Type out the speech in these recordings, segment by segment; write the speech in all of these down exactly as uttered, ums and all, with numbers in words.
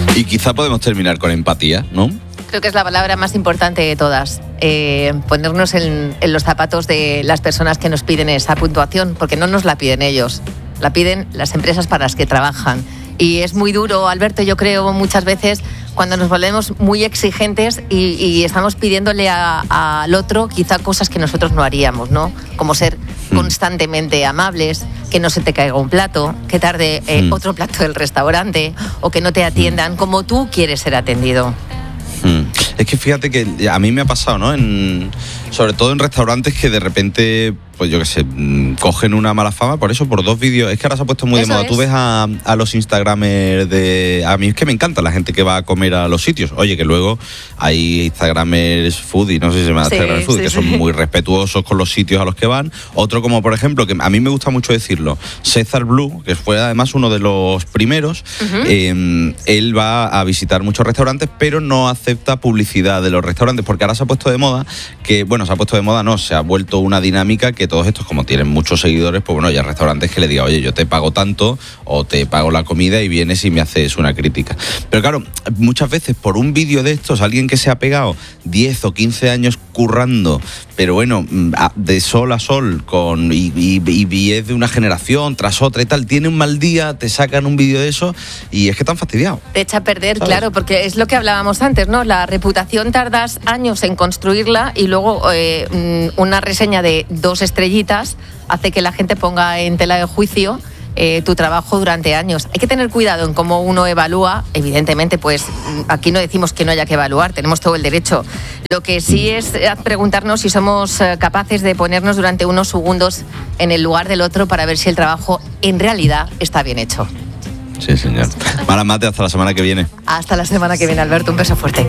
Y quizá podemos terminar con empatía, ¿no? Creo que es la palabra más importante de todas. Eh, ponernos en, en los zapatos de las personas que nos piden esa puntuación, porque no nos la piden ellos, la piden las empresas para las que trabajan. Y es muy duro, Alberto, yo creo muchas veces cuando nos volvemos muy exigentes y, y estamos pidiéndole a, a, al otro quizá cosas que nosotros no haríamos, ¿no? Como ser constantemente amables, que no se te caiga un plato, que tarde eh, mm. otro plato del restaurante o que no te atiendan como tú quieres ser atendido. Mm. Es que fíjate que a mí me ha pasado, ¿no? En, sobre todo en restaurantes que de repente, pues yo qué sé, cogen una mala fama por eso, por dos vídeos. Es que ahora se ha puesto muy eso de moda. Es. Tú ves a, a los instagramers de... A mí es que me encanta la gente que va a comer a los sitios. Oye, que luego hay instagramers foodie, no sé si se llama sí, instagramers foodie, sí, que sí. son muy respetuosos con los sitios a los que van. Otro como, por ejemplo, que a mí me gusta mucho decirlo, César Blue, que fue además uno de los primeros, uh-huh. eh, él va a visitar muchos restaurantes, pero no acepta publicidad de los restaurantes, porque ahora se ha puesto de moda que, bueno, se ha puesto de moda, no, se ha vuelto una dinámica que todos estos, como tienen muchos seguidores, pues bueno, ya restaurantes que le diga, oye, yo te pago tanto o te pago la comida y vienes y me haces una crítica. Pero claro, muchas veces por un vídeo de estos, alguien que se ha pegado diez o quince años currando, pero bueno, de sol a sol, con y, y, y es de una generación tras otra y tal, tiene un mal día, te sacan un vídeo de eso y es que están fastidiados. Te echa a perder, ¿sabes? Claro, porque es lo que hablábamos antes, ¿no? La reputación tardas años en construirla y luego eh, una reseña de dos estrellitas hace que la gente ponga en tela de juicio eh, tu trabajo durante años. Hay que tener cuidado en cómo uno evalúa. Evidentemente, pues aquí no decimos que no haya que evaluar, tenemos todo el derecho. Lo que sí es preguntarnos si somos capaces de ponernos durante unos segundos en el lugar del otro para ver si el trabajo en realidad está bien hecho. Sí, señor. Mala mate, hasta la semana que viene. Hasta la semana que viene, Alberto. Un beso fuerte.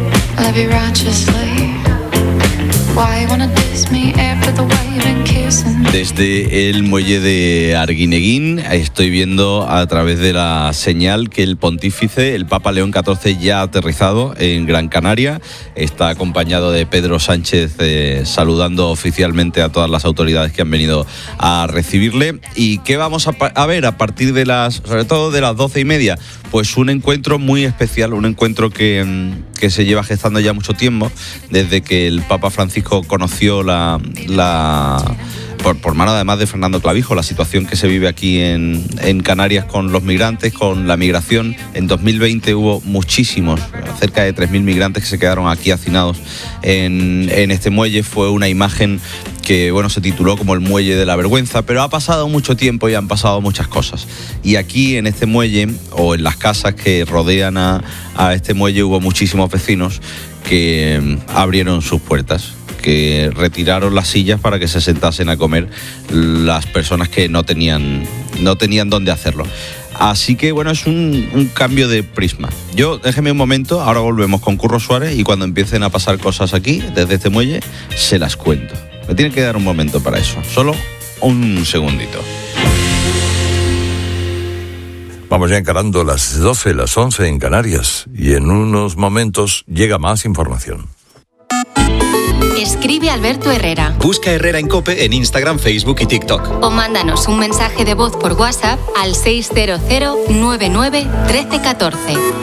Desde el muelle de Arguineguín estoy viendo a través de la señal que el pontífice, el Papa León catorce, ya ha aterrizado en Gran Canaria. Está acompañado de Pedro Sánchez eh, saludando oficialmente a todas las autoridades que han venido a recibirle. ¿Y qué vamos a, a ver a partir de las, sobre todo de las doce y media? Pues un encuentro muy especial, un encuentro que, que se lleva gestando ya mucho tiempo, desde que el Papa Francisco conoció la... la Por, por mano además de Fernando Clavijo, la situación que se vive aquí en, en Canarias con los migrantes, con la migración. En dos mil veinte hubo muchísimos, cerca de tres mil migrantes que se quedaron aquí hacinados en, en este muelle. Fue una imagen que, bueno, se tituló como el muelle de la vergüenza, pero ha pasado mucho tiempo y han pasado muchas cosas. Y aquí en este muelle, o en las casas que rodean a, a este muelle, hubo muchísimos vecinos que abrieron sus puertas, que retiraron las sillas para que se sentasen a comer las personas que no tenían, no tenían dónde hacerlo. Así que, bueno, es un, un cambio de prisma. Yo, déjeme un momento, ahora volvemos con Curro Suárez y cuando empiecen a pasar cosas aquí, desde este muelle, se las cuento. Me tiene que dar un momento para eso, solo un segundito. Vamos ya encarando las doce, las once en Canarias y en unos momentos llega más información. Escribe Alberto Herrera. Busca Herrera en COPE en Instagram, Facebook y TikTok. O mándanos un mensaje de voz por WhatsApp al seis cero cero nueve nueve uno tres uno cuatro.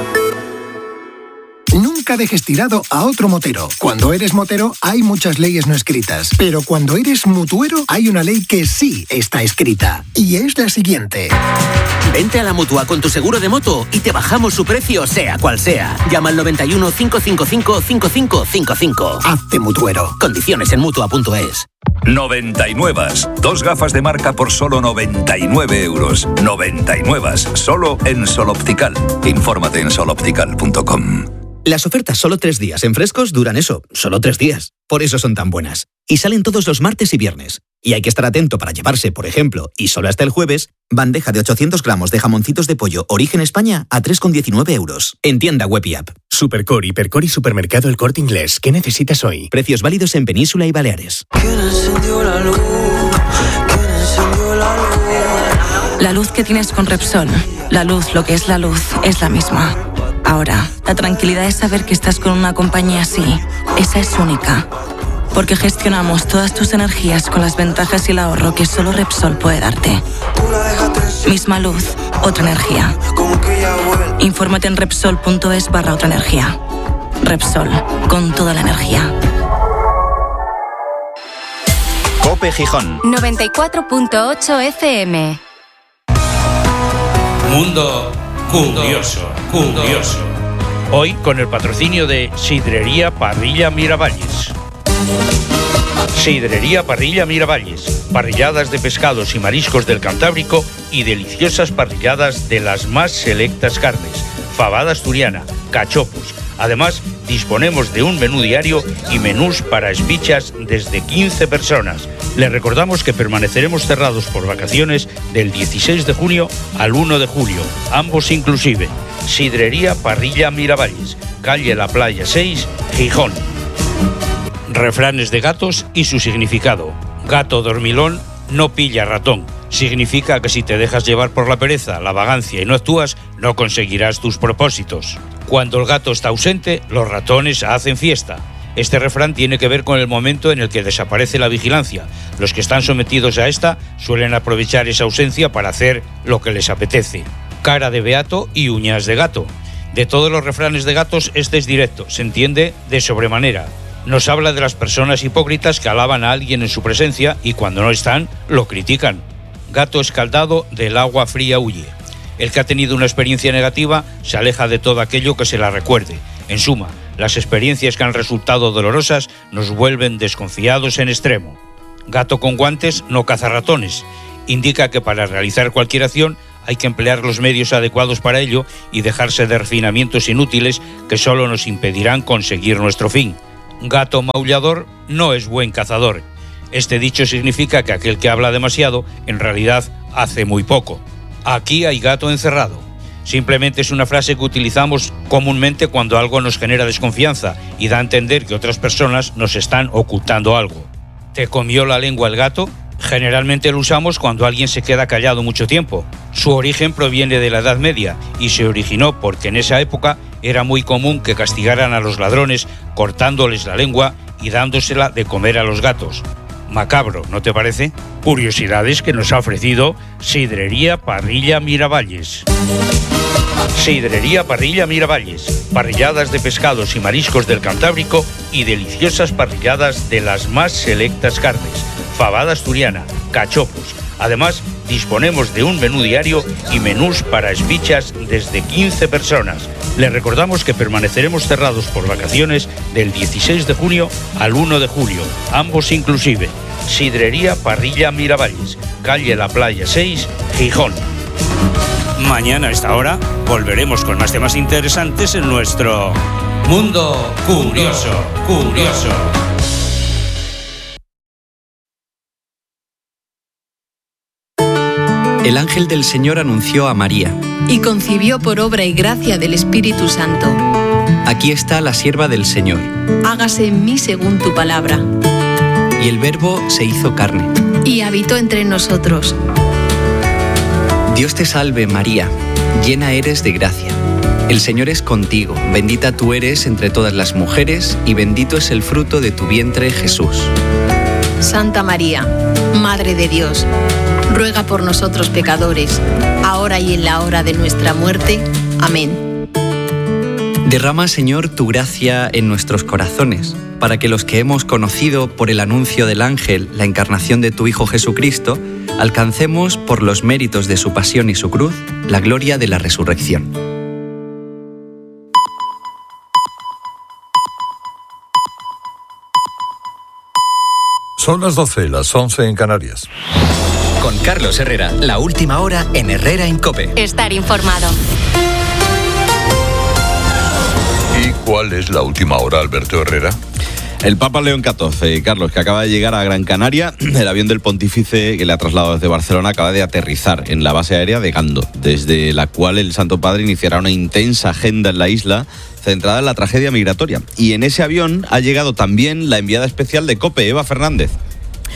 Nunca dejes tirado a otro motero. Cuando eres motero hay muchas leyes no escritas, pero cuando eres mutuero hay una ley que sí está escrita. Y es la siguiente. Vente a la Mutua con tu seguro de moto y te bajamos su precio sea cual sea. Llama al noventa y uno, cinco cinco cinco, cinco cinco cinco cinco. Hazte mutuero. Condiciones en mutua punto es. noventa y nueve. Dos gafas de marca por solo noventa y nueve euros. noventa y nueve. Solo en Sol Optical. Infórmate en sol optical punto com. Las ofertas solo tres días en Frescos duran eso, solo tres días. Por eso son tan buenas. Y salen todos los martes y viernes. Y hay que estar atento para llevarse, por ejemplo, y solo hasta el jueves, bandeja de ochocientos gramos de jamoncitos de pollo Origen España a tres con diecinueve euros. En tienda web y app. Supercore, Hipercore y Supermercado El Corte Inglés. ¿Qué necesitas hoy? Precios válidos en Península y Baleares. ¿Quién encendió la luz? ¿Quién encendió la luz? La luz que tienes con Repsol. La luz, lo que es la luz, es la misma. Ahora, la tranquilidad es saber que estás con una compañía así. Esa es única. Porque gestionamos todas tus energías con las ventajas y el ahorro que solo Repsol puede darte. Misma luz, otra energía. Infórmate en Repsol.es barra otra energía. Repsol, con toda la energía. COPE Gijón. noventa y cuatro punto ocho F M. Mundo curioso, curioso. Hoy con el patrocinio de Sidrería Parrilla Miravalles. Sidrería Parrilla Miravalles. Parrilladas de pescados y mariscos del Cantábrico y deliciosas parrilladas de las más selectas carnes. Fabada asturiana, cachopos. Además, disponemos de un menú diario y menús para espichas desde quince personas. Les recordamos que permaneceremos cerrados por vacaciones del dieciséis de junio al uno de julio, ambos inclusive. Sidrería Parrilla Miravalles, calle La Playa seis, Gijón. Refranes de gatos y su significado. Gato dormilón no pilla ratón. Significa que si te dejas llevar por la pereza, la vagancia y no actúas, no conseguirás tus propósitos. Cuando el gato está ausente, los ratones hacen fiesta. Este refrán tiene que ver con el momento en el que desaparece la vigilancia. Los que están sometidos a esta suelen aprovechar esa ausencia para hacer lo que les apetece. Cara de beato y uñas de gato. De todos los refranes de gatos, este es directo, se entiende de sobremanera. Nos habla de las personas hipócritas que alaban a alguien en su presencia y cuando no están, lo critican. Gato escaldado, del agua fría huye. El que ha tenido una experiencia negativa se aleja de todo aquello que se la recuerde. En suma, las experiencias que han resultado dolorosas nos vuelven desconfiados en extremo. Gato con guantes no caza ratones. Indica que para realizar cualquier acción hay que emplear los medios adecuados para ello y dejarse de refinamientos inútiles que solo nos impedirán conseguir nuestro fin. Gato maullador no es buen cazador. Este dicho significa que aquel que habla demasiado, en realidad, hace muy poco. Aquí hay gato encerrado. Simplemente es una frase que utilizamos comúnmente cuando algo nos genera desconfianza y da a entender que otras personas nos están ocultando algo. ¿Te comió la lengua el gato? Generalmente lo usamos cuando alguien se queda callado mucho tiempo. Su origen proviene de la Edad Media y se originó porque en esa época era muy común que castigaran a los ladrones cortándoles la lengua y dándosela de comer a los gatos. Macabro, ¿no te parece? Curiosidades que nos ha ofrecido Sidrería Parrilla Miravalles. Sidrería Parrilla Miravalles. Parrilladas de pescados y mariscos del Cantábrico y deliciosas parrilladas de las más selectas carnes. Fabada asturiana, cachopos. Además, disponemos de un menú diario y menús para espichas desde quince personas. Les recordamos que permaneceremos cerrados por vacaciones del dieciséis de junio al uno de julio, ambos inclusive. Sidrería Parrilla Miravalles, calle La Playa seis, Gijón. Mañana a esta hora volveremos con más temas interesantes en nuestro Mundo Curioso, Curioso. El ángel del Señor anunció a María. Y concibió por obra y gracia del Espíritu Santo. Aquí está la sierva del Señor. Hágase en mí según tu palabra. Y el Verbo se hizo carne. Y habitó entre nosotros. Dios te salve, María, llena eres de gracia. El Señor es contigo, bendita tú eres entre todas las mujeres, y bendito es el fruto de tu vientre, Jesús. Santa María, Madre de Dios, ruega por nosotros pecadores, ahora y en la hora de nuestra muerte. Amén. Derrama, Señor, tu gracia en nuestros corazones, para que los que hemos conocido por el anuncio del ángel la encarnación de tu Hijo Jesucristo, alcancemos por los méritos de su pasión y su cruz la gloria de la resurrección. Son las doce, las once en Canarias. Con Carlos Herrera, la última hora en Herrera en COPE. Estar informado. ¿Y cuál es la última hora, Alberto Herrera? El Papa León catorce, Carlos, que acaba de llegar a Gran Canaria, el avión del pontífice que le ha trasladado desde Barcelona acaba de aterrizar en la base aérea de Gando, desde la cual el Santo Padre iniciará una intensa agenda en la isla centrada en la tragedia migratoria. Y en ese avión ha llegado también la enviada especial de COPE, Eva Fernández.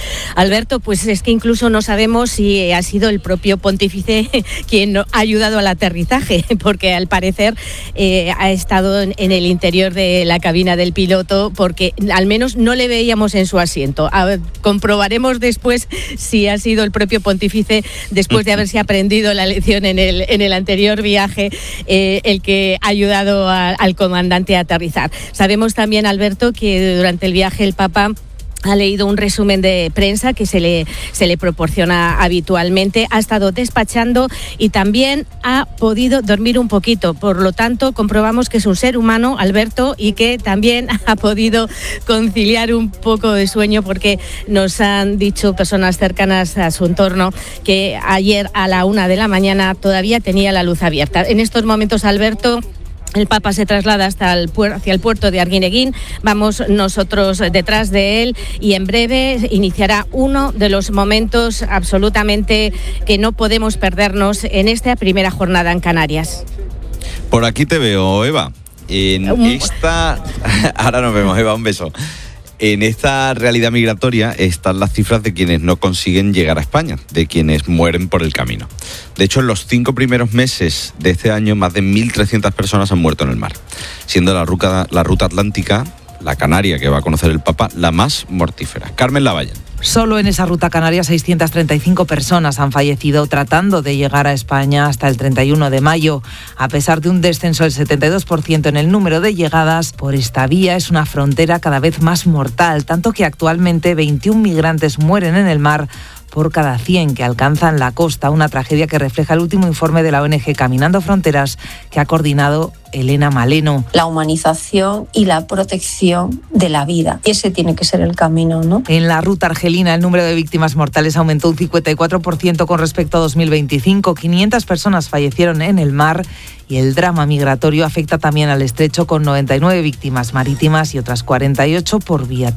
Alberto, pues es que incluso no sabemos si ha sido el propio pontífice quien ha ayudado al aterrizaje, porque al parecer eh, ha estado en, en el interior de la cabina del piloto, porque al menos no le veíamos en su asiento. A ver, comprobaremos después si ha sido el propio pontífice, después de haberse aprendido la lección en el, en el anterior viaje, eh, el que ha ayudado a, al comandante a aterrizar. Sabemos también, Alberto, que durante el viaje el Papa ha leído un resumen de prensa que se le, se le proporciona habitualmente, ha estado despachando y también ha podido dormir un poquito. Por lo tanto, comprobamos que es un ser humano, Alberto, y que también ha podido conciliar un poco de sueño, porque nos han dicho personas cercanas a su entorno que ayer a la una de la mañana todavía tenía la luz abierta. En estos momentos, Alberto, el Papa se traslada hasta el puer- hacia el puerto de Arguineguín. Vamos nosotros detrás de él y en breve iniciará uno de los momentos absolutamente que no podemos perdernos en esta primera jornada en Canarias. Por aquí te veo, Eva. En esta... Ahora nos vemos, Eva, un beso. En esta realidad migratoria están las cifras de quienes no consiguen llegar a España, de quienes mueren por el camino. De hecho, en los cinco primeros meses de este año, más de mil trescientas personas han muerto en el mar, siendo la ruta, la ruta atlántica, la canaria que va a conocer el Papa, la más mortífera. Carmen Lavalle. Solo en esa ruta canaria seiscientas treinta y cinco personas han fallecido tratando de llegar a España hasta el treinta y uno de mayo. A pesar de un descenso del setenta y dos por ciento en el número de llegadas, por esta vía es una frontera cada vez más mortal, tanto que actualmente veintiún migrantes mueren en el mar por cada cien que alcanzan la costa, una tragedia que refleja el último informe de la O N G Caminando Fronteras que ha coordinado Elena Maleno. La humanización y la protección de la vida. Y ese tiene que ser el camino, ¿no? En la ruta argelina el número de víctimas mortales aumentó un cincuenta y cuatro por ciento con respecto a dos mil veinticinco. quinientas personas fallecieron en el mar y el drama migratorio afecta también al estrecho con noventa y nueve víctimas marítimas y otras cuarenta y ocho por vía